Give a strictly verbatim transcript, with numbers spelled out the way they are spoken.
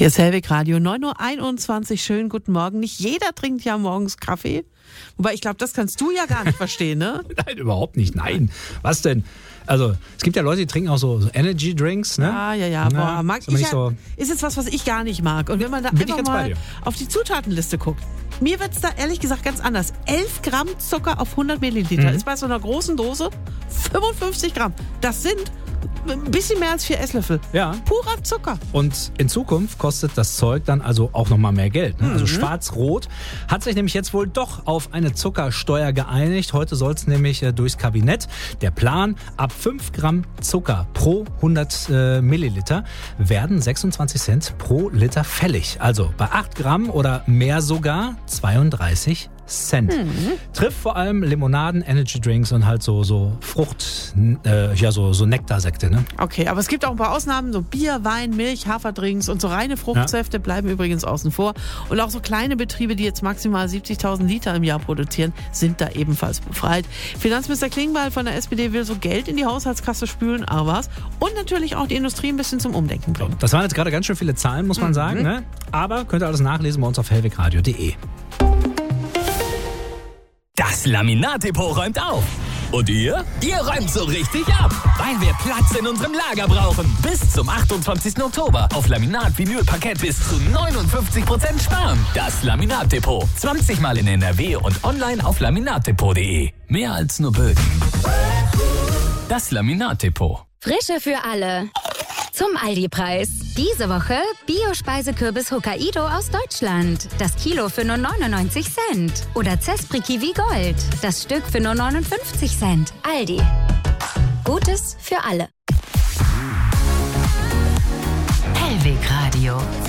Hier ist Hellwig Radio, neun Uhr einundzwanzig. Schönen guten Morgen. Nicht jeder trinkt ja morgens Kaffee. Wobei, ich glaube, das kannst du ja gar nicht verstehen, ne? Nein, überhaupt nicht. Nein. Was denn? Also, es gibt ja Leute, die trinken auch so, so Energy Drinks, ne? Ja, ja, ja. Na, Boah, mag ist ich nicht ja, so. ist jetzt was, was ich gar nicht mag. Und wenn man da Bin ich einfach ganz bei mal dir. auf die Zutatenliste guckt, mir wird es da ehrlich gesagt ganz anders. elf Gramm Zucker auf hundert Milliliter. Mhm. Ist bei so einer großen Dose fünfundfünfzig Gramm. Das sind ein bisschen mehr als vier Esslöffel. Ja. Purer Zucker. Und in Zukunft kostet das Zeug dann also auch nochmal mehr Geld. Ne? Also Schwarz-Rot hat sich nämlich jetzt wohl doch auf eine Zuckersteuer geeinigt. Heute soll es nämlich äh, durchs Kabinett. Der Plan, ab fünf Gramm Zucker pro hundert äh, Milliliter werden sechsundzwanzig Cent pro Liter fällig. Also bei acht Gramm oder mehr sogar zweiunddreißig Cent. Mhm. Trifft vor allem Limonaden, Energy Drinks und halt so, so Frucht, äh, ja so, so Nektarsäfte. Ne? Okay, aber es gibt auch ein paar Ausnahmen, so Bier, Wein, Milch, Haferdrinks und so reine Fruchtsäfte ja. bleiben übrigens außen vor. Und auch so kleine Betriebe, die jetzt maximal siebzigtausend Liter im Jahr produzieren, sind da ebenfalls befreit. Finanzminister Klingbeil von der S P D will so Geld in die Haushaltskasse spülen, aber was? Und natürlich auch die Industrie ein bisschen zum Umdenken bringen. Das waren jetzt gerade ganz schön viele Zahlen, muss man mhm. sagen. Ne? Aber könnt ihr alles nachlesen bei uns auf hellwegradio punkt de. Das Laminat-Depot räumt auf. Und ihr? Ihr räumt so richtig ab, weil wir Platz in unserem Lager brauchen. Bis zum achtundzwanzigsten Oktober auf Laminat, Vinyl, Parkett bis zu neunundfünfzig Prozent sparen. Das Laminat-Depot. zwanzig Mal in N R W und online auf laminatdepot punkt de. Mehr als nur Böden. Das Laminat-Depot. Frische für alle. Zum Aldi-Preis. Diese Woche Bio-Speisekürbis Hokkaido aus Deutschland. Das Kilo für nur neunundneunzig Cent. Oder Zespri Kiwi Gold. Das Stück für nur neunundfünfzig Cent. Aldi. Gutes für alle. Hellwig Radio.